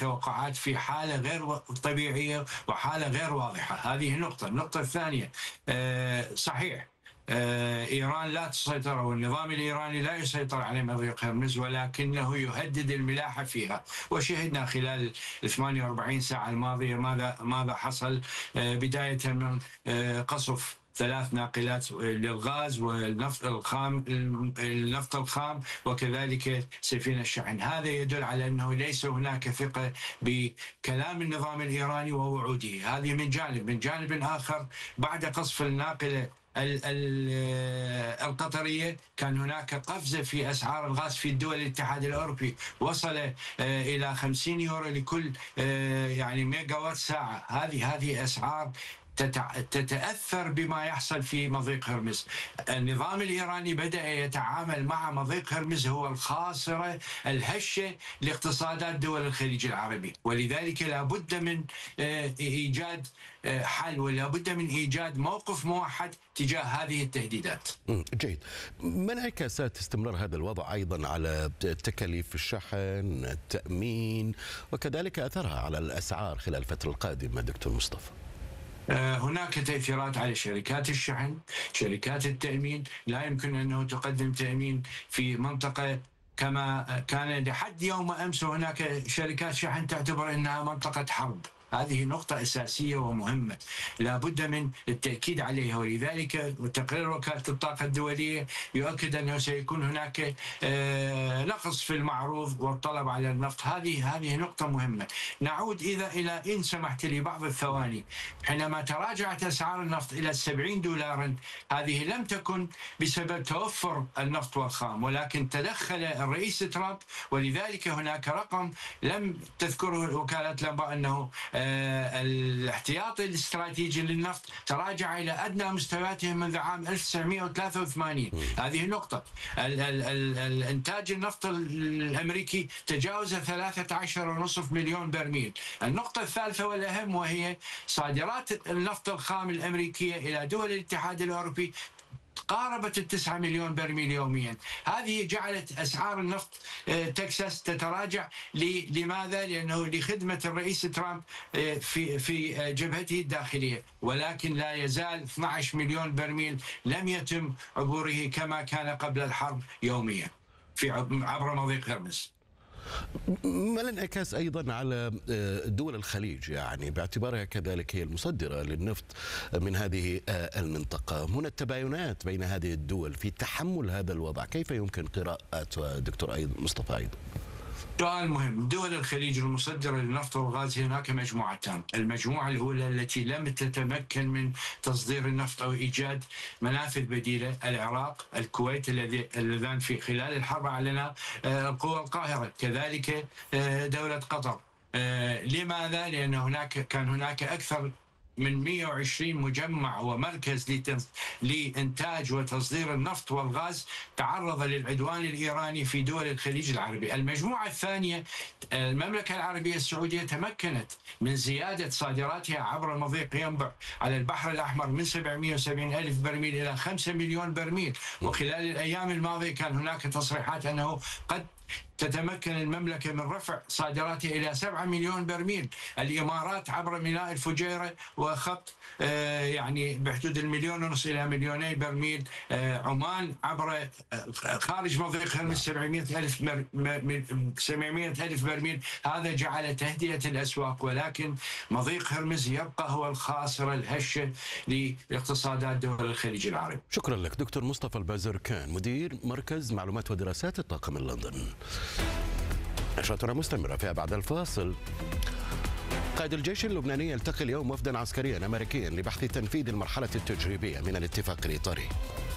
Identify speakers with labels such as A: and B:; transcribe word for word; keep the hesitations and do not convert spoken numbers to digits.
A: توقعات في حالة غير طبيعية وحالة غير واضحة. هذه نقطة. النقطة الثانية، صحيح إيران لا تسيطر، والنظام الإيراني لا يسيطر على مضيق هرمز، ولكنه يهدد الملاحة فيها، وشهدنا خلال الثمانية وأربعين ساعة الماضية ماذا ماذا حصل، بداية من قصف ثلاث ناقلات للغاز والنفط الخام النفط الخام وكذلك سفينة الشحن. هذا يدل على أنه ليس هناك ثقة بكلام النظام الإيراني ووعوده. هذه من جانب. من جانب آخر، بعد قصف الناقلة القطرية كان هناك قفزة في أسعار الغاز في دول الاتحاد الأوروبي، وصل إلى خمسين يورو لكل يعني ميجا وات ساعة. هذه هذه أسعار تتأثر بما يحصل في مضيق هرمز. النظام الإيراني بدأ يتعامل مع مضيق هرمز هو الخاصرة الهشة لاقتصادات دول الخليج العربي، ولذلك لا بد من إيجاد حل ولا بد من إيجاد موقف موحد تجاه هذه التهديدات.
B: جيد. ما انعكاسات استمرار هذا الوضع أيضا على تكاليف الشحن، التأمين، وكذلك أثرها على الأسعار خلال الفترة القادمة دكتور مصطفى؟
A: هناك تأثيرات على شركات الشحن، شركات التأمين. لا يمكن أنه تقدم تأمين في منطقة كما كان لحد يوم أمس هناك شركات شحن تعتبر أنها منطقة حرب. هذه نقطة أساسية ومهمة لا بد من التأكيد عليها، ولذلك تقرير وكالة الطاقة الدولية يؤكد أنه سيكون هناك نقص في المعروض والطلب على النفط. هذه هذه نقطة مهمة. نعود إذا إلى إن سمحت لي بعض الثواني، حينما تراجعت أسعار النفط إلى سبعين دولارا، هذه لم تكن بسبب توفر النفط والخام، ولكن تدخل الرئيس ترامب، ولذلك هناك رقم لم تذكره وكالة الأنباء أنه الاحتياطي الاستراتيجي للنفط تراجع إلى أدنى مستوياته منذ عام ألف وتسعمئة وثلاثة وثمانين. هذه نقطة. ال ال ال الإنتاج النفط الأمريكي تجاوز ثلاثة عشر ونصف مليون برميل. النقطة الثالثة والأهم وهي صادرات النفط الخام الأمريكية إلى دول الاتحاد الأوروبي قاربت التسعة مليون برميل يوميا. هذه جعلت أسعار النفط تكساس تتراجع. لماذا؟ لأنه لخدمة الرئيس ترامب في في جبهته الداخلية، ولكن لا يزال اثني عشر مليون برميل لم يتم عبوره كما كان قبل الحرب يوميا في عبر مضيق هرمز.
B: ما الانعكاس أيضا على دول الخليج، يعني باعتبارها كذلك هي المصدرة للنفط من هذه المنطقة؟ هنا التباينات بين هذه الدول في تحمل هذا الوضع، كيف يمكن قراءة دكتور أيضا مصطفى أيضا؟
A: سؤال مهم. دول الخليج المصدرة للنفط والغاز هناك مجموعتان. المجموعة الأولى التي لم تتمكن من تصدير النفط أو إيجاد منافذ بديلة، العراق، الكويت اللذان في خلال الحرب أعلنا القوى القاهرة، كذلك دولة قطر. لماذا؟ لأن هناك كان هناك أكثر من مئة وعشرين مجمع ومركز لإنتاج وتصدير النفط والغاز تعرض للعدوان الإيراني في دول الخليج العربي. المجموعة الثانية، المملكة العربية السعودية تمكنت من زيادة صادراتها عبر مضيق ينبع على البحر الأحمر من سبعمئة وسبعين ألف برميل إلى خمسة مليون برميل، وخلال الأيام الماضية كان هناك تصريحات أنه قد تتمكن المملكة من رفع صادراتها إلى سبعة مليون برميل. الإمارات عبر ميناء الفجيرة وخط يعني بحدود المليون ونص إلى مليوني برميل. عمان عبر خارج مضيق هرمز سبعمئة ألف سبعمئة ألف برميل. هذا جعل تهدئة الأسواق، ولكن مضيق هرمز يبقى هو الخاصرة الهشة لاقتصادات دول الخليج العربي.
B: شكرا لك دكتور مصطفى البازركان، مدير مركز معلومات ودراسات الطاقة من لندن. نشرتنا مستمرة فيها بعد الفاصل. قائد الجيش اللبناني يلتقي اليوم وفدا عسكريا أمريكيا لبحث تنفيذ المرحلة التجريبية من الاتفاق الإطاري.